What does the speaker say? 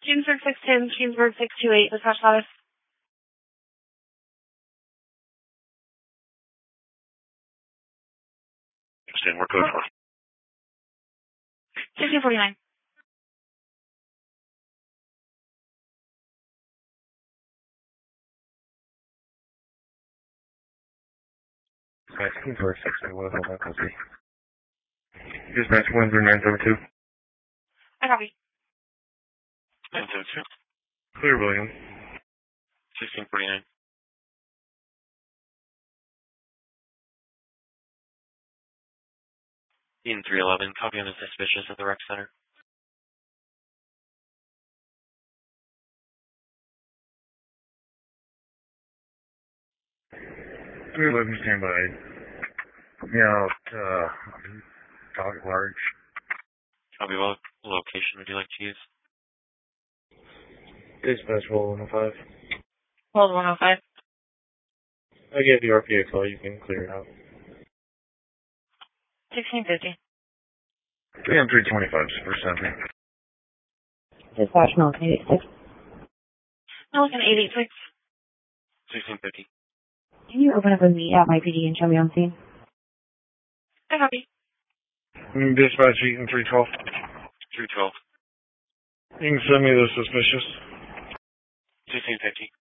Kingsburg 610, Kingsburg 628, dispatch status. Understand, we're code 4. 1649. Kingsburg 621, hold on, custody. Dispatch 10972. I copy. 972. Clear, William. 1649. Ian 311, copy on the suspicious at the rec center. 311, stand by. Dog at large. Copy, what location would you like to use? Dispatch, Roll 105. Hold 105. I gave the RPA call, you can clear it out. 1650. 325, for center. Dispatch, Milliken 886. Milliken 886. 1650. Can you open up a meet at my PD and show me on scene? I copy. Dispatch, Eaton 312. 312. You can send me the suspicious. 1650.